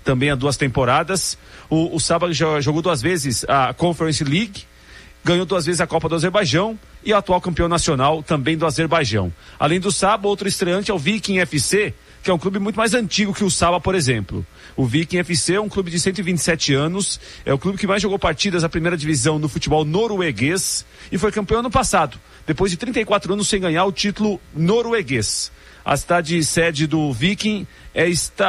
também há 2 temporadas. O Saba já jogou 2 vezes a Conference League, ganhou 2 vezes a Copa do Azerbaijão e é atual campeão nacional também do Azerbaijão. Além do Saba, outro estreante é o Viking FC, que é um clube muito mais antigo que o Saba, por exemplo. O Viking FC é um clube de 127 anos, é o clube que mais jogou partidas da primeira divisão no futebol norueguês e foi campeão ano passado, depois de 34 anos sem ganhar o título norueguês. A cidade sede do Viking é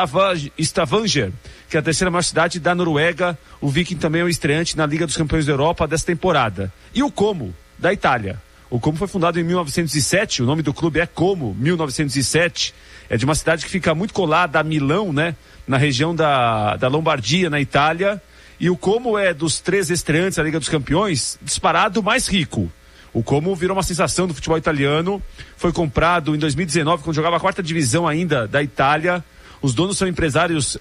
Stavanger, que é a 3ª maior cidade da Noruega. O Viking também é o estreante na Liga dos Campeões da Europa dessa temporada. E o Como, da Itália. O Como foi fundado em 1907, o nome do clube é Como, 1907. É de uma cidade que fica muito colada a Milão, né? Na região da Lombardia, na Itália. E o Como é dos 3 estreantes da Liga dos Campeões, disparado mais rico. O Como virou uma sensação do futebol italiano, foi comprado em 2019, quando jogava a 4ª divisão ainda da Itália. Os donos são empresários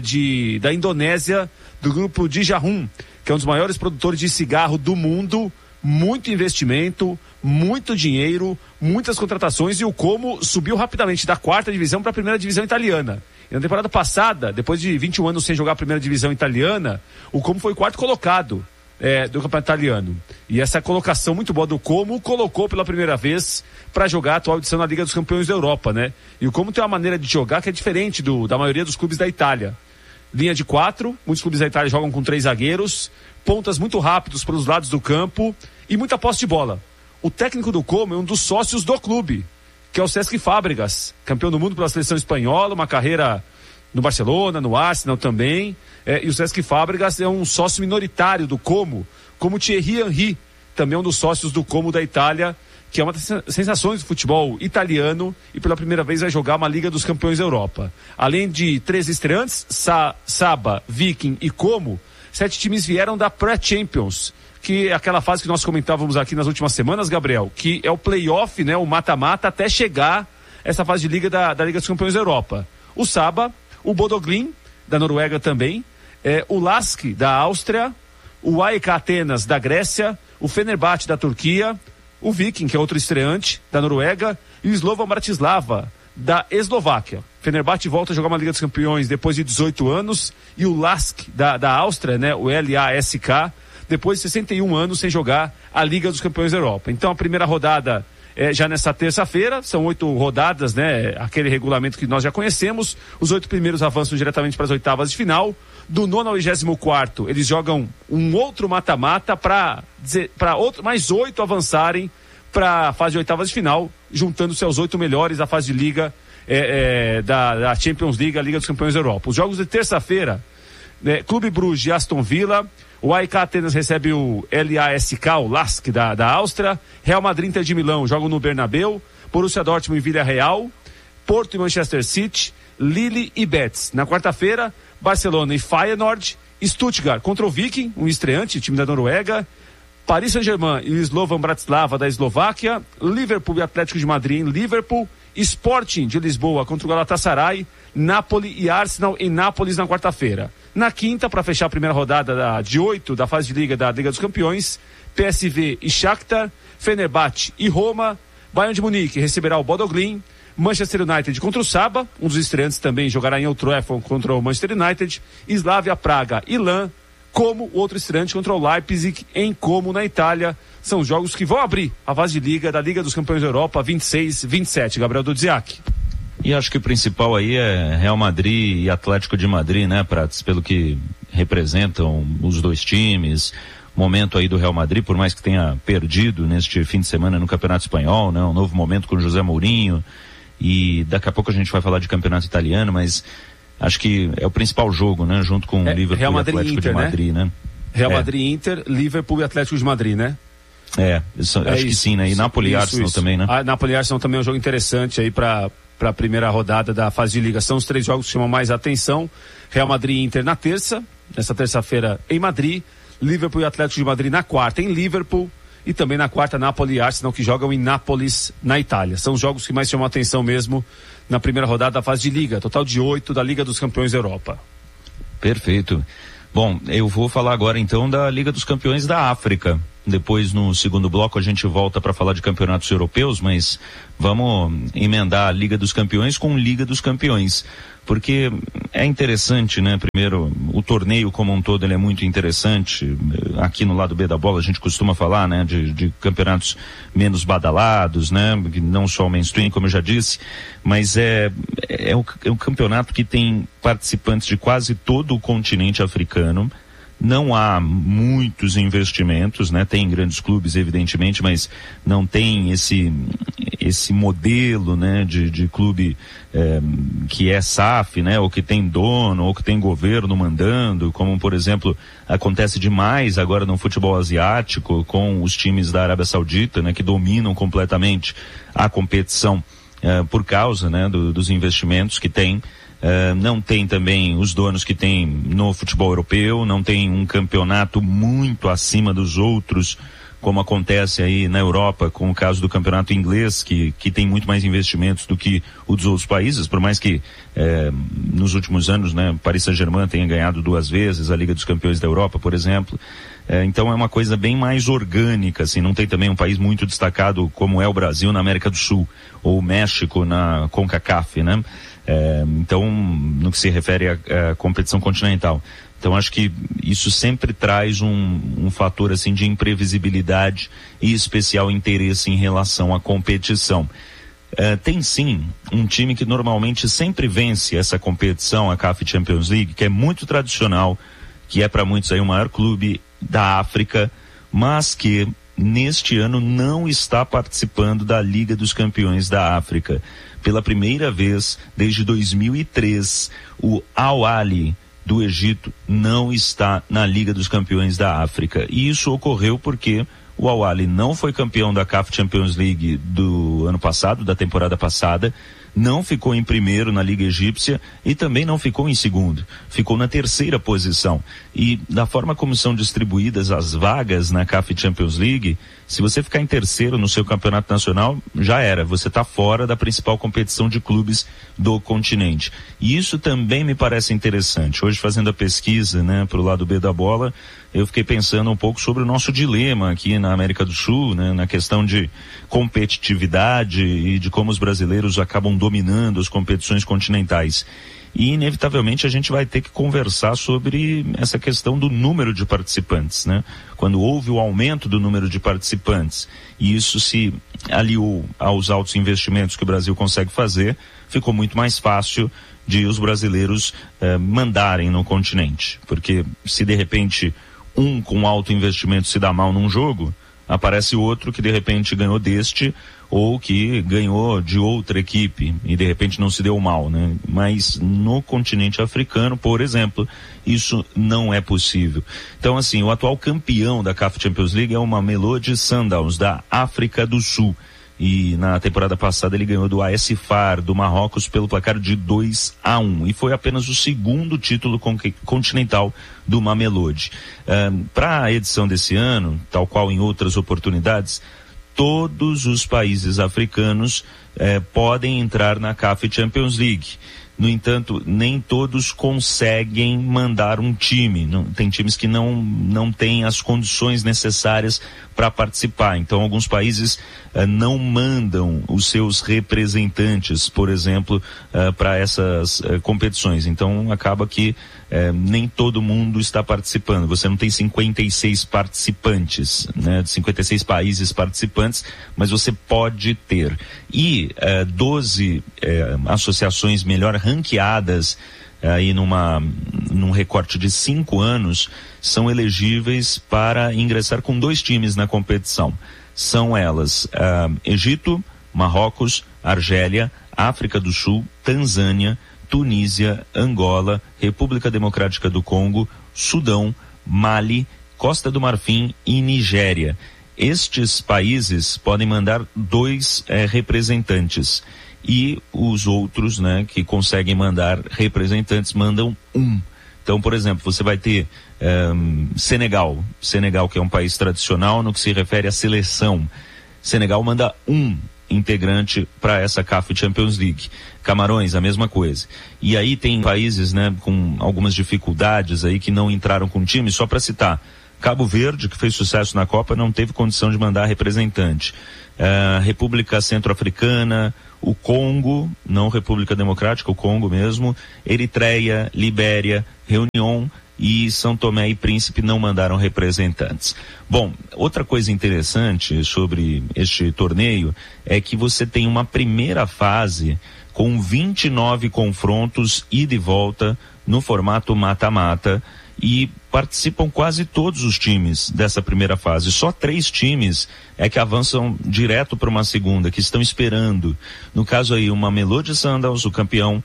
da Indonésia, do grupo Dijahum, que é um dos maiores produtores de cigarro do mundo. Muito investimento, muito dinheiro, muitas contratações, e o Como subiu rapidamente da 4ª divisão para a 1ª divisão italiana. E na temporada passada, depois de 21 anos sem jogar a 1ª divisão italiana, o Como foi o 4º colocado do campeonato italiano. E essa colocação muito boa do Como colocou pela primeira vez para jogar a atual edição na Liga dos Campeões da Europa, né? E o Como tem uma maneira de jogar que é diferente da maioria dos clubes da Itália. Linha de 4, muitos clubes da Itália jogam com 3 zagueiros, pontas muito rápidos pelos lados do campo e muita posse de bola. O técnico do Como é um dos sócios do clube, que é o Cesc Fábregas, campeão do mundo pela seleção espanhola, uma carreira no Barcelona, no Arsenal também. E o Cesc Fábregas é um sócio minoritário do Como, como Thierry Henry, também um dos sócios do Como da Itália, que é uma das sensações do futebol italiano e pela primeira vez vai jogar uma Liga dos Campeões da Europa. Além de 3 estreantes, Saba, Viking e Como, 7 times vieram da Pré-Champions, que é aquela fase que nós comentávamos aqui nas últimas semanas, Gabriel, que é o play-off, né, o mata-mata, até chegar essa fase de Liga da Liga dos Campeões da Europa. O Saba, o Bodø Glimt, da Noruega também, o Lask, da Áustria, o AEK Atenas, da Grécia, o Fenerbahçe, da Turquia, o Viking, que é outro estreante, da Noruega, e o Slovan Bratislava, da Eslováquia. Fenerbahçe volta a jogar uma Liga dos Campeões depois de 18 anos, e o Lask, da Áustria, né, o LASK, depois de 61 anos sem jogar a Liga dos Campeões da Europa. Então a primeira rodada já nessa terça-feira, são 8 rodadas, né? Aquele regulamento que nós já conhecemos. Os 8 primeiros avançam diretamente para as oitavas de final. Do 9º ao 24º, eles jogam um outro mata-mata para mais 8 avançarem para a fase de oitavas de final, juntando-se aos 8 melhores da fase de liga da Champions League, a Liga dos Campeões da Europa. Os jogos de terça-feira, Clube Bruges e Aston Villa. O AEK Atenas recebe o LASK, o Lask, da Áustria. Real Madrid e Inter de Milão jogam no Bernabéu. Borussia Dortmund e Villarreal. Porto e Manchester City. Lille e Betis. Na quarta-feira, Barcelona e Feyenoord. Stuttgart contra o Viking, um estreante, time da Noruega. Paris Saint-Germain e o Slovan Bratislava, da Eslováquia. Liverpool e Atlético de Madrid em Liverpool. Sporting de Lisboa contra o Galatasaray. Napoli e Arsenal em Nápoles na quarta-feira. Na quinta, para fechar a primeira rodada de 8 da fase de Liga da Liga dos Campeões, PSV e Shakhtar, Fenerbahçe e Roma, Bayern de Munique receberá o Bodø Glimt, Manchester United contra o Saba, um dos estreantes também jogará em Old Trafford contra o Manchester United, Slavia Praga e Lan, Como o outro estreante contra o Leipzig em Como, na Itália. São jogos que vão abrir a fase de Liga da Liga dos Campeões da Europa 26-27, Gabriel Dudziak. E acho que o principal aí é Real Madrid e Atlético de Madrid, né, Prats? Pelo que representam os dois times. Momento aí do Real Madrid, por mais que tenha perdido neste fim de semana no Campeonato Espanhol, né? Um novo momento com o José Mourinho. E daqui a pouco a gente vai falar de Campeonato Italiano, mas acho que é o principal jogo, né? Junto com o Liverpool Real Madrid e Atlético Inter, de Madrid, né? Real Madrid e Inter, Liverpool e Atlético de Madrid, né? Acho que sim, né? E Napoli e Arsenal também, né? Napoli e Arsenal também é um jogo interessante aí para a primeira rodada da fase de Liga. São os 3 jogos que chamam mais a atenção. Real Madrid e Inter na terça, nessa terça-feira em Madrid. Liverpool e Atlético de Madrid na quarta em Liverpool. E também na quarta, Napoli e Arsenal, que jogam em Nápoles, na Itália. São os jogos que mais chamam a atenção mesmo na primeira rodada da fase de Liga. Total de 8 da Liga dos Campeões da Europa. Perfeito. Bom, eu vou falar agora então da Liga dos Campeões da África. Depois, no segundo bloco, a gente volta para falar de campeonatos europeus, mas vamos emendar a Liga dos Campeões com Liga dos Campeões, porque é interessante, né? Primeiro, o torneio como um todo ele é muito interessante. Aqui no lado B da bola a gente costuma falar, né? De campeonatos menos badalados, né? Não só o mainstream, como eu já disse, mas é um campeonato que tem participantes de quase todo o continente africano. Não há muitos investimentos, né? Tem grandes clubes, evidentemente, mas não tem esse modelo, né? De clube que é SAF, né? Ou que tem dono, ou que tem governo mandando, como, por exemplo, acontece demais agora no futebol asiático com os times da Arábia Saudita, né? Que dominam completamente a competição por causa, né? Dos investimentos que tem. Não tem também os donos que tem no futebol europeu, não tem um campeonato muito acima dos outros, como acontece aí na Europa, com o caso do campeonato inglês, que tem muito mais investimentos do que o dos outros países, por mais que nos últimos anos, né, Paris Saint-Germain tenha ganhado 2 vezes a Liga dos Campeões da Europa, por exemplo. Então é uma coisa bem mais orgânica, assim, não tem também um país muito destacado como é o Brasil na América do Sul, ou o México na CONCACAF, né? Então, no que se refere à competição continental. Então, acho que isso sempre traz um fator assim de imprevisibilidade e especial interesse em relação à competição. Tem sim um time que normalmente sempre vence essa competição, a CAF Champions League, que é muito tradicional, que é para muitos aí o maior clube da África, mas que neste ano não está participando da Liga dos Campeões da África. Pela primeira vez desde 2003, o Al Ahly do Egito não está na Liga dos Campeões da África. E isso ocorreu porque o Al Ahly não foi campeão da CAF Champions League do ano passado, da temporada passada, não ficou em primeiro na Liga Egípcia e também não ficou em segundo, ficou na 3ª posição. E da forma como são distribuídas as vagas na CAF Champions League, se você ficar em 3º no seu campeonato nacional, já era, você está fora da principal competição de clubes do continente. E isso também me parece interessante. Hoje, fazendo a pesquisa, né, para o lado B da bola, eu fiquei pensando um pouco sobre o nosso dilema aqui na América do Sul, né, na questão de competitividade e de como os brasileiros acabam dominando as competições continentais. E, inevitavelmente, a gente vai ter que conversar sobre essa questão do número de participantes, né? Quando houve o aumento do número de participantes, e isso se aliou aos altos investimentos que o Brasil consegue fazer, ficou muito mais fácil de os brasileiros mandarem no continente. Porque se, de repente, um com alto investimento se dá mal num jogo, aparece outro que de repente ganhou deste ou que ganhou de outra equipe e de repente não se deu mal, né? Mas no continente africano, por exemplo, isso não é possível. Então, assim, o atual campeão da CAF Champions League é o Mamelodi Sundowns da África do Sul. E na temporada passada ele ganhou do AS FAR do Marrocos pelo placar de 2-1 e foi apenas o 2º título continental do Mamelodi. Para a edição desse ano, tal qual em outras oportunidades, todos os países africanos podem entrar na CAF Champions League. No entanto, nem todos conseguem mandar um time. Tem times que não têm as condições necessárias para participar. Então, alguns países não mandam os seus representantes, por exemplo, para essas competições. Então, acaba que nem todo mundo está participando. Você não tem 56 participantes, né? 56 países participantes, mas você pode ter. E 12 associações melhor ranqueadas aí num recorte de 5 anos são elegíveis para ingressar com 2 times na competição. São elas Egito, Marrocos, Argélia, África do Sul, Tanzânia, Tunísia, Angola, República Democrática do Congo, Sudão, Mali, Costa do Marfim e Nigéria. Estes países podem mandar 2 representantes e os outros, né, que conseguem mandar representantes mandam 1. Então, por exemplo, você vai ter Senegal, que é um país tradicional no que se refere à seleção. Senegal manda 1 integrante para essa CAF Champions League. Camarões, a mesma coisa. E aí tem países, né, com algumas dificuldades aí que não entraram com time, só para citar: Cabo Verde, que fez sucesso na Copa, não teve condição de mandar representante. República Centro-Africana, o Congo, não República Democrática, o Congo mesmo, Eritreia, Libéria, Reunião e São Tomé e Príncipe não mandaram representantes. Bom, outra coisa interessante sobre este torneio é que você tem uma primeira fase com 29 confrontos ida e volta no formato mata-mata e participam quase todos os times dessa primeira fase. Só 3 times é que avançam direto para uma segunda, que estão esperando. No caso aí, o Mamelodi Sundowns, o campeão,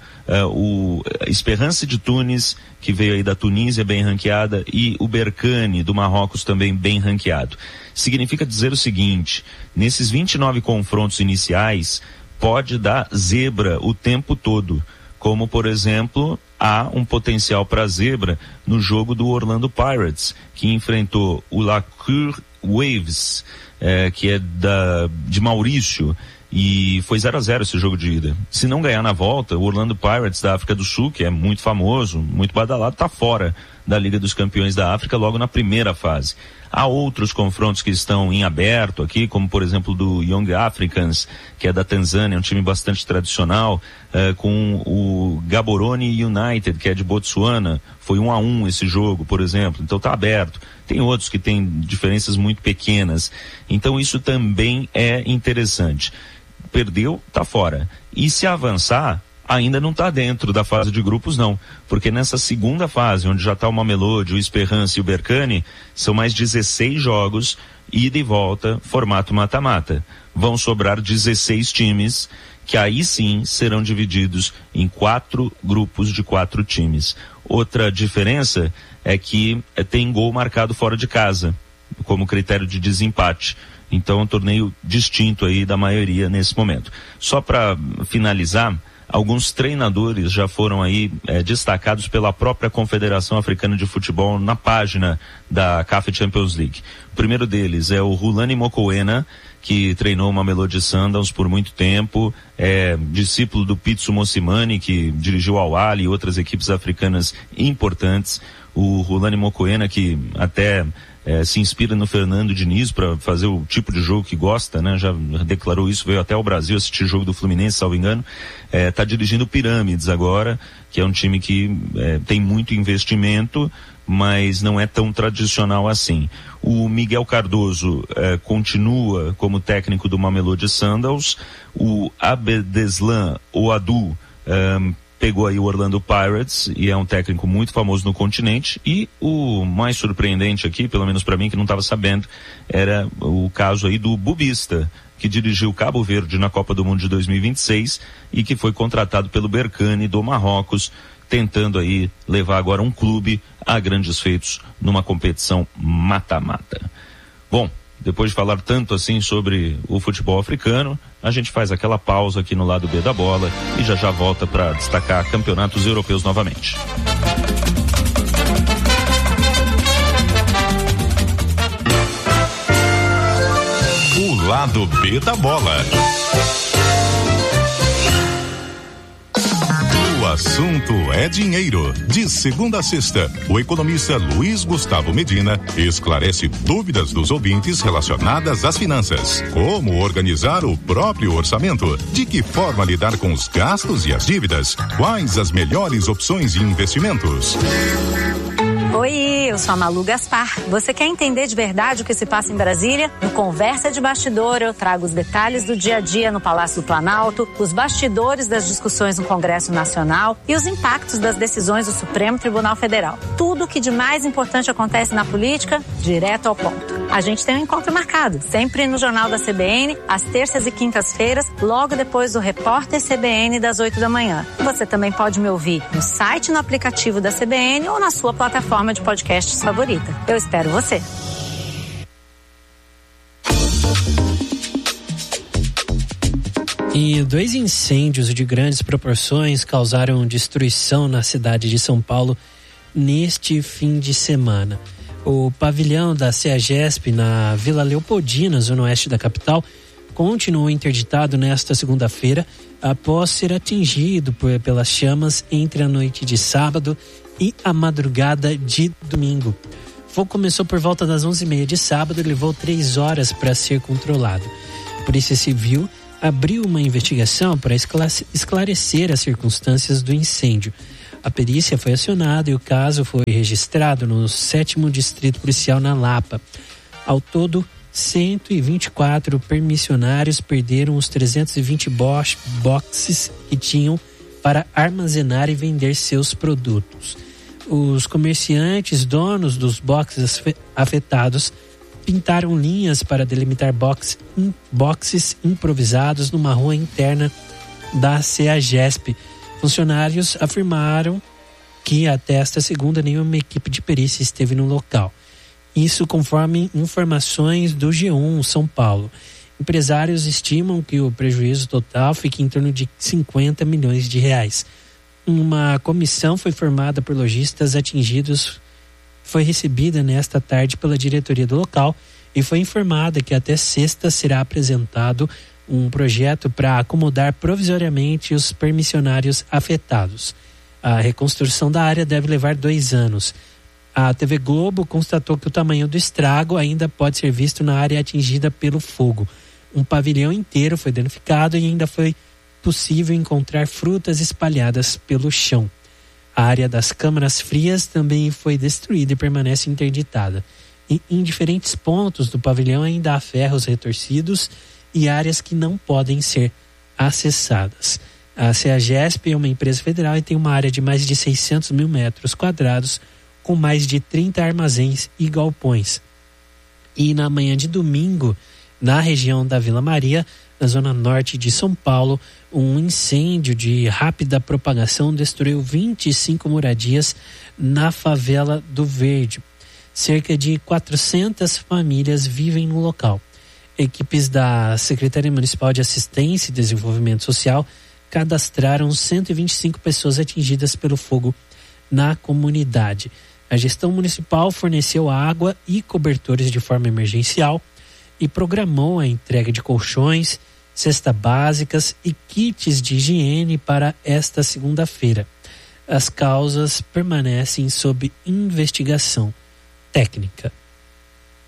o Esperance de Tunis, que veio aí da Tunísia bem ranqueada, e o Berkane do Marrocos também bem ranqueado. Significa dizer o seguinte, nesses 29 confrontos iniciais, pode dar zebra o tempo todo. Como, por exemplo, há um potencial para zebra no jogo do Orlando Pirates, que enfrentou o Lacure Waves, que é de Maurício, e foi 0-0 esse jogo de ida. Se não ganhar na volta, o Orlando Pirates da África do Sul, que é muito famoso, muito badalado, está fora da Liga dos Campeões da África logo na primeira fase. Há outros confrontos que estão em aberto aqui, como por exemplo do Young Africans, que é da Tanzânia, um time bastante tradicional, com o Gaborone United, que é de Botsuana. Foi 1-1 esse jogo, por exemplo. Então está aberto. Tem outros que têm diferenças muito pequenas. Então isso também é interessante. Perdeu, está fora. E se avançar, ainda não está dentro da fase de grupos não, porque nessa segunda fase, onde já está o Mamelodi, o Esperance e o Berkane, são mais 16 jogos, ida e volta, formato mata-mata. Vão sobrar 16 times, que aí sim serão divididos em 4 grupos de 4 times. Outra diferença é que tem gol marcado fora de casa, como critério de desempate. Então é um torneio distinto aí da maioria nesse momento. Só para finalizar, alguns treinadores já foram aí destacados pela própria Confederação Africana de Futebol na página da CAF Champions League. O primeiro deles é o Rulani Mokoena, que treinou o Mamelodi Sundowns por muito tempo, é discípulo do Pitso Mosimane, que dirigiu Al Ahly e outras equipes africanas importantes. O Rulani Mokoena, que até se inspira no Fernando Diniz para fazer o tipo de jogo que gosta, né? Já declarou isso, veio até ao Brasil assistir jogo do Fluminense, salvo engano. Tá dirigindo Pirâmides agora, que é um time que tem muito investimento, mas não é tão tradicional assim. O Miguel Cardoso continua como técnico do Mamelodi Sundowns. O Abdeslam Ouadou pegou aí o Orlando Pirates e é um técnico muito famoso no continente. E o mais surpreendente aqui, pelo menos para mim que não estava sabendo, era o caso aí do Bubista, que dirigiu Cabo Verde na Copa do Mundo de 2026 e que foi contratado pelo Berkane do Marrocos, tentando aí levar agora um clube a grandes feitos numa competição mata-mata. Bom, depois de falar tanto assim sobre o futebol africano, a gente faz aquela pausa aqui no lado B da bola e já volta para destacar campeonatos europeus novamente. O lado B da bola. O assunto é dinheiro. De segunda a sexta, o economista Luiz Gustavo Medina esclarece dúvidas dos ouvintes relacionadas às finanças. Como organizar o próprio orçamento? De que forma lidar com os gastos e as dívidas? Quais as melhores opções de investimentos? Oi, eu sou a Malu Gaspar. Você quer entender de verdade o que se passa em Brasília? No Conversa de Bastidor, eu trago os detalhes do dia a dia no Palácio do Planalto, os bastidores das discussões no Congresso Nacional e os impactos das decisões do Supremo Tribunal Federal. Tudo o que de mais importante acontece na política, direto ao ponto. A gente tem um encontro marcado, sempre no Jornal da CBN, às terças e quintas-feiras, logo depois do Repórter CBN das 8 da manhã. Você também pode me ouvir no site, no aplicativo da CBN ou na sua plataforma de podcasts favorita. Eu espero você. E 2 incêndios de grandes proporções causaram destruição na cidade de São Paulo neste fim de semana. O pavilhão da CEAGESP na Vila Leopoldina, zona oeste da capital, continuou interditado nesta segunda-feira após ser atingido pelas chamas entre a noite de sábado e a madrugada de domingo. fogo começou por volta das 11h30 de sábado e levou 3 horas para ser controlado. A Polícia Civil abriu uma investigação para esclarecer as circunstâncias do incêndio. A perícia foi acionada e o caso foi registrado no 7º Distrito Policial na Lapa. Ao todo, 124 permissionários perderam os 320 boxes que tinham para armazenar e vender seus produtos. Os comerciantes, donos dos boxes afetados, pintaram linhas para delimitar boxes improvisados numa rua interna da CEAGESP. Funcionários afirmaram que até esta segunda nenhuma equipe de perícia esteve no local. Isso conforme informações do G1 São Paulo. Empresários estimam que o prejuízo total fique em torno de 50 milhões de reais. Uma comissão foi formada por lojistas atingidos, foi recebida nesta tarde pela diretoria do local e foi informada que até sexta será apresentado um projeto para acomodar provisoriamente os permissionários afetados. A reconstrução da área deve levar 2 anos. A TV Globo constatou que o tamanho do estrago ainda pode ser visto na área atingida pelo fogo. Um pavilhão inteiro foi danificado e ainda foi possível encontrar frutas espalhadas pelo chão. A área das câmaras frias também foi destruída e permanece interditada. E em diferentes pontos do pavilhão ainda há ferros retorcidos e áreas que não podem ser acessadas. A CEAGESP é uma empresa federal e tem uma área de mais de 600 mil metros quadrados, com mais de 30 armazéns e galpões. E na manhã de domingo, na região da Vila Maria, na zona norte de São Paulo, um incêndio de rápida propagação destruiu 25 moradias na favela do Verde. Cerca de 400 famílias vivem no local. Equipes da Secretaria Municipal de Assistência e Desenvolvimento Social cadastraram 125 pessoas atingidas pelo fogo na comunidade. A gestão municipal forneceu água e cobertores de forma emergencial e programou a entrega de colchões, cestas básicas e kits de higiene para esta segunda-feira. As causas permanecem sob investigação técnica.